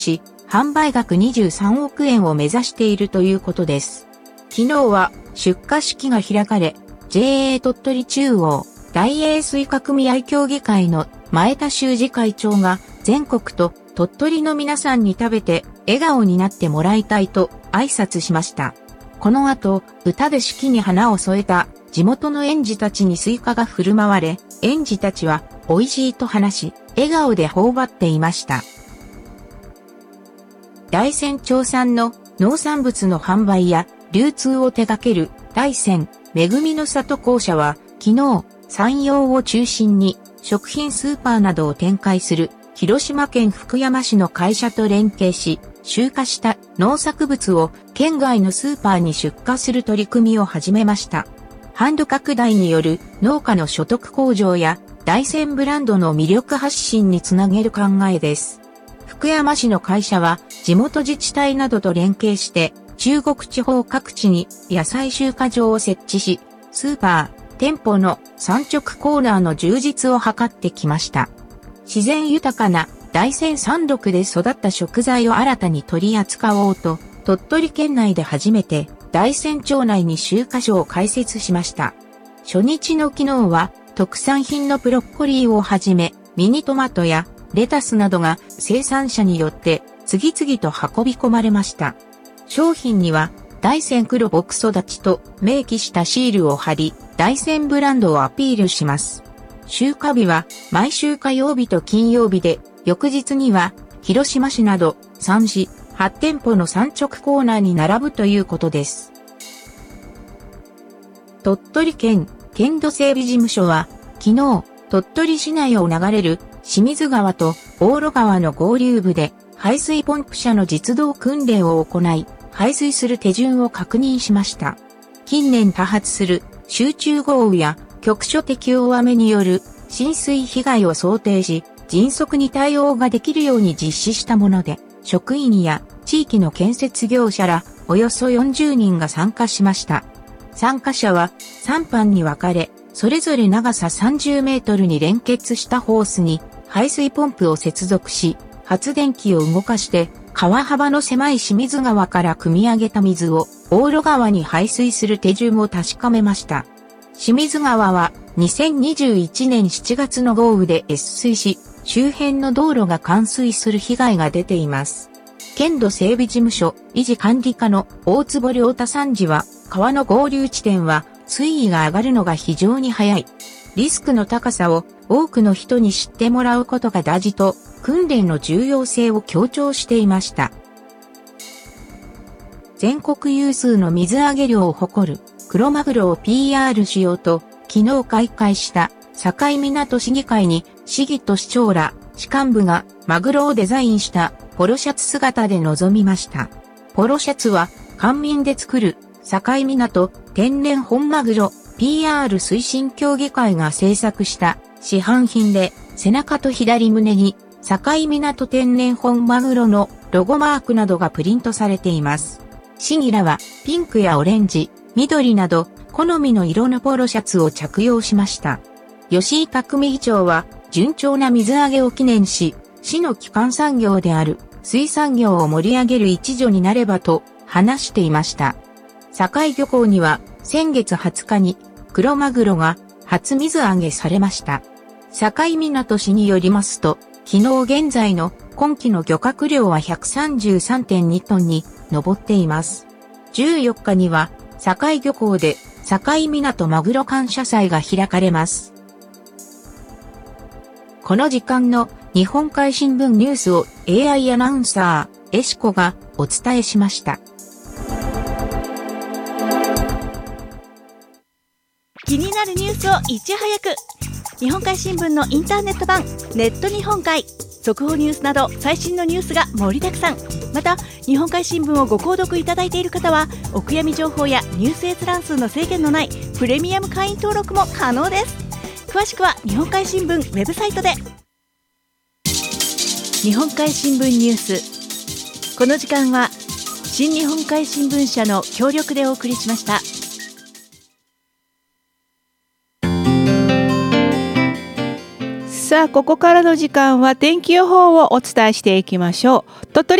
し、販売額23億円を目指しているということです。昨日は出荷式が開かれ、JA 鳥取中央大栄スイカ組合協議会の前田修二会長が全国と鳥取の皆さんに食べて笑顔になってもらいたいと挨拶しました。この後、歌で式に花を添えた地元の園児たちにスイカが振る舞われ、園児たちは美味しいと話し、笑顔で頬張っていました。大山町産の農産物の販売や流通を手掛ける大山めぐみの里公社は昨日山陽を中心に食品スーパーなどを展開する広島県福山市の会社と連携し、集荷した農作物を県外のスーパーに出荷する取り組みを始めました。販路拡大による農家の所得向上や大山ブランドの魅力発信につなげる考えです。福山市の会社は地元自治体などと連携して中国地方各地に野菜集荷場を設置し、スーパー、店舗の産直コーナーの充実を図ってきました。自然豊かな大山山麓で育った食材を新たに取り扱おうと、鳥取県内で初めて大山町内に集荷所を開設しました。初日の昨日は特産品のブロッコリーをはじめ、ミニトマトやレタスなどが生産者によって次々と運び込まれました。商品には大山黒牧育ちと明記したシールを貼り、大山ブランドをアピールします。集荷日は毎週火曜日と金曜日で、翌日には広島市など3市8店舗の産直コーナーに並ぶということです。鳥取県県土整備事務所は昨日鳥取市内を流れる清水川と大呂川の合流部で排水ポンプ車の実動訓練を行い、排水する手順を確認しました。近年多発する集中豪雨や局所的大雨による浸水被害を想定し、迅速に対応ができるように実施したもので、職員や地域の建設業者らおよそ40人が参加しました。参加者は3班に分かれ、それぞれ長さ30メートルに連結したホースに排水ポンプを接続し、発電機を動かして川幅の狭い清水川から汲み上げた水を大呂川に排水する手順を確かめました。清水川は2021年7月の豪雨で越水し、周辺の道路が冠水する被害が出ています。県土整備事務所維持管理課の大坪良太参事は、川の合流地点は水位が上がるのが非常に早い。リスクの高さを多くの人に知ってもらうことが大事と、訓練の重要性を強調していました。全国有数の水揚げ量を誇るクロマグロを PR しようと、昨日開会した境港市議会に市議と市長ら市幹部がマグロをデザインしたポロシャツ姿で臨みました。ポロシャツは官民で作る境港天然本マグロ PR 推進協議会が制作した市販品で背中と左胸に境港天然本マグロのロゴマークなどがプリントされています。市議らはピンクやオレンジ、緑など好みの色のポロシャツを着用しました。吉井匠議長は順調な水揚げを記念し、市の基幹産業である水産業を盛り上げる一助になればと話していました。境漁港には先月20日にクロマグロが初水揚げされました。境港市によりますと、昨日現在の今期の漁獲量は 133.2 トンに上っています。14日には境漁港で境港マグロ感謝祭が開かれます。この時間の日本海新聞ニュースを AI アナウンサー、エシコがお伝えしました。 気になるニュースをいち早く。日本海新聞のインターネット版、ネット日本海。速報ニュースなど最新のニュースが盛りだくさん。また、日本海新聞をご購読いただいている方は、お悔やみ情報やニュース閲覧数の制限のないプレミアム会員登録も可能です。詳しくは日本海新聞ウェブサイトで。日本海新聞ニュース。この時間は、新日本海新聞社の協力でお送りしました。 さあここからの時間は天気予報をお伝えしていきましょう。鳥取